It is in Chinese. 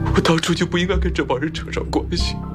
我当初就不应该跟这帮人扯上关系。